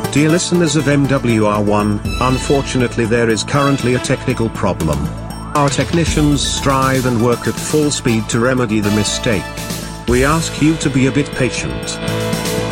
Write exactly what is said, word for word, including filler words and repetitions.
Dear listeners of M W R one, unfortunately there is currently a technical problem. Our technicians strive and work at full speed to remedy the mistake. We ask you to be a bit patient.